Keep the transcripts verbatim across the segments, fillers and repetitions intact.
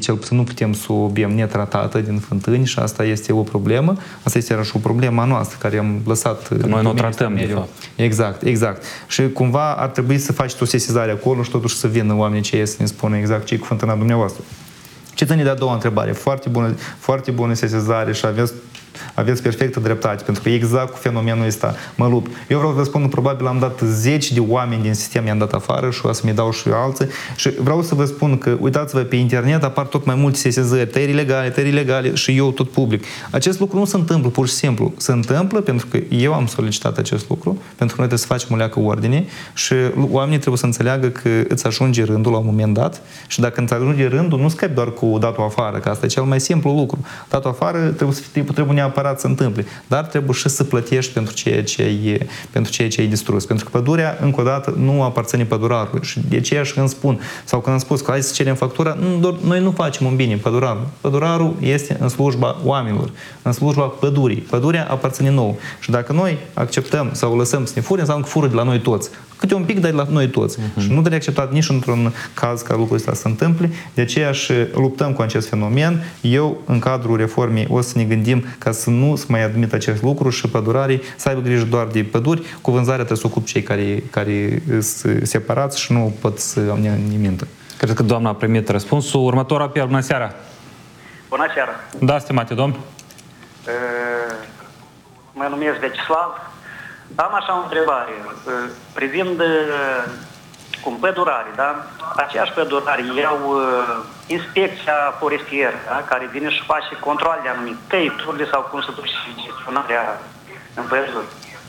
cel puțin nu putem să o bem netratată din fântâni și asta este o problemă. Asta este iarăși o problemă a noastră care am lăsat. Că noi nu o tratăm, de fapt. Exact, exact. Și cumva ar trebui să faci o sesizare acolo și totuși să vină oamenii cei să ne spună exact ce e cu fântâna dumneavoastră. Ce ține de a doua întrebare. Foarte bună, foarte bună sesizare și aveți aveți perfectă dreptate, pentru că exact cu fenomenul ăsta mă lupt. Eu vreau să vă spun, probabil am dat zeci de oameni din sistem, i-am dat afară și o să mi dau și alții. Și vreau să vă spun că, uitați-vă, pe internet apar tot mai multe sesizări, tăieri ilegale, tăieri ilegale și eu tot public. Acest lucru nu se întâmplă pur și simplu. Se întâmplă pentru că eu am solicitat acest lucru, pentru că noi trebuie să facem o leacă ordine și oamenii trebuie să înțeleagă că îți ajunge rândul la un moment dat și dacă îți ajunge rândul, nu scapi doar cu datul afară, că asta e cel mai simplu lucru. Datul afară trebuie să fie, trebuie neapărat să întâmple, dar trebuie și să plătești pentru ceea ce ai, pentru ceea ce ai distrus. Pentru că pădurea, încă o dată, nu aparține pădurarului. Și de aceea și când spun, sau când am spus că hai să cerem factura, noi nu facem un bine pădurarul. Pădurarul este în slujba oamenilor, în slujba pădurii. Pădurea aparține nouă. Și dacă noi acceptăm sau lăsăm să ne fure, înseamnă că fură de la noi toți. Câte un pic, dar de la noi toți. Uh-huh. Și nu trebuie acceptat nici într-un caz ca lucrul ăsta să se întâmple. De aceea și luptăm cu acest fenomen. Eu, în cadrul reformei, o să ne gândim ca să nu se mai admită acest lucru și pădurarii să aibă grijă doar de păduri. Cu vânzarea trebuie să ocup cei care, care sunt separați și nu pot să ne mintă. Cred că doamna a primit răspunsul. Următorul apel. Bună seara! Bună seara! Da, stimate domn. E, mă numesc Vecislav. Am așa o întrebare. Privind cum pădurarii, da? Aceiași pădurari iau inspecția forestieră, da? Care vine și face control de anumite tăieturile sau cum să duci gestionarea în păduri.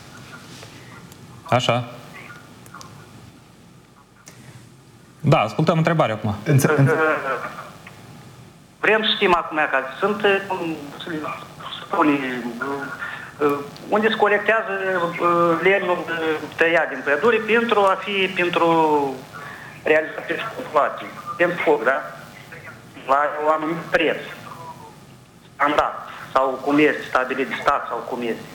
Așa. Da, ascultăm întrebarea acum. Vrem să știm acum că sunt, cum să spune, unde se colectează lemnul tăiat din pădure pentru a fi, pentru realizate exploatații, pentru foc, da? La un anumit preț, standard, sau cum este stabilit de stat, sau cum este.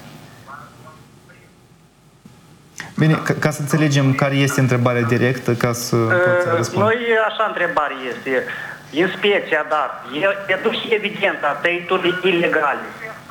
Bine, ca, ca să înțelegem care este întrebarea directă, ca să pot răspunde. Noi, așa întrebare este, inspecția, da, e, e dus evident a tăiturile ilegale.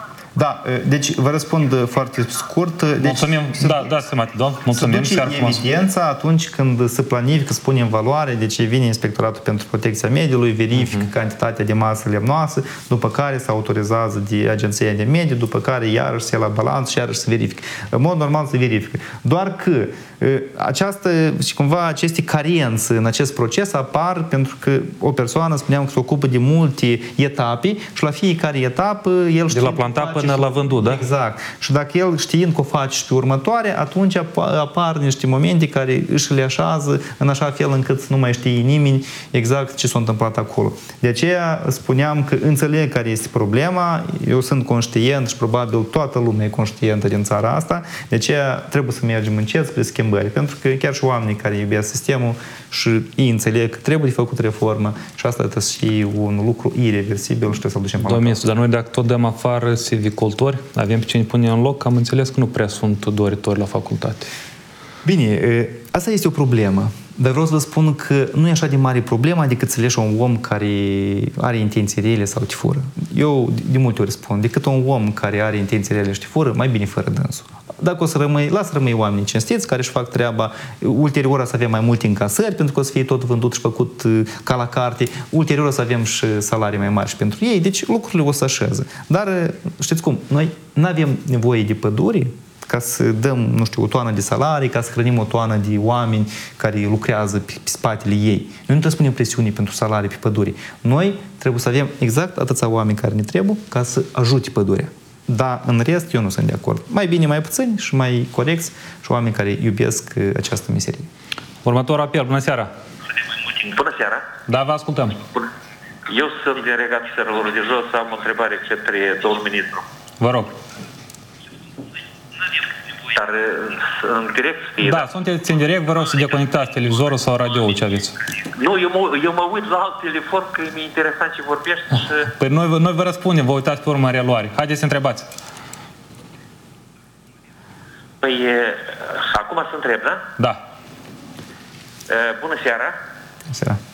Da, deci vă răspund foarte scurt. Deci, mulțumim, da, da, stimate domn, mulțumim. Se duce evidența atunci când se planifică, se pune în valoare, deci vine Inspectoratul pentru Protecția Mediului, verifică uh-huh. cantitatea de masă lemnoasă, după care se autorizează de Agenția de Mediu, după care iarăși se ia la balanț și iarăși se verifică. În mod normal se verifică. Doar că această, și cumva aceste carențe în acest proces apar pentru că o persoană, spuneam că se ocupă de multe etape și la fiecare etapă el știe de la planta până la vândut, da? Exact. Și dacă el știind că o face și pe următoare, atunci apar niște momente care își le așează în așa fel încât să nu mai știe nimeni exact ce s-a întâmplat acolo. De aceea spuneam că înțeleg care este problema, eu sunt conștient și probabil toată lumea e conștientă din țara asta, de aceea trebuie să mergem încet spre schimbări, pentru că chiar și oamenii care iubesc sistemul și ei înțeleg că trebuie de făcut reformă și asta trebuie să fie un lucru ireversibil și trebuie să-l ducem până la capăt. Dar noi dacă tot dăm afară silvicultori, avem pe cine pune în loc, am înțeles că nu prea sunt doritori la facultate. Bine, asta este o problemă. Dar vreau să vă spun că nu e așa de mare problema decât să leși un om care are intenții rele sau te fură. Eu de multe ori spun, decât un om care are intenții rele și te fură, mai bine fără dânsul. Dacă o să rămâi, lasă rămâi oamenii cinstiți care își fac treaba, ulterior o să avem mai multe încasări pentru că o să fie tot vândut și făcut ca la carte, ulterior o să avem și salarii mai mari și pentru ei, deci lucrurile o să așeze. Dar știți cum, noi nu avem nevoie de păduri ca să dăm, nu știu, o toană de salarii, ca să hrănim o toană de oameni care lucrează pe, pe spatele ei. Noi nu trebuie să punem presiuni pentru salarii pe păduri. Noi trebuie să avem exact atâția oameni care ne trebuie ca să ajute pădurea. Dar în rest eu nu sunt de acord. Mai bine, mai puțini și mai corecți și oameni care iubesc această meserie. Următorul apel, bună seara! Bună seara! Da, vă ascultăm. Bună. Eu sunt din Regatul Sărălor de Jos, am o întrebare către domnul ministru. Vă rog. Dar în direct fie, da, da, sunteți în direct, vă rog să deconectați televizorul sau radio-ul, ce aveți. Nu, eu mă, eu mă uit la alt telefon, că mi-e interesant ce vorbești și... Păi noi, noi vă răspundem, vă uitați pe urmă în reluare. Haideți să întrebați. Păi, acum să întreb, da? Da. Bună seara! Bună seara!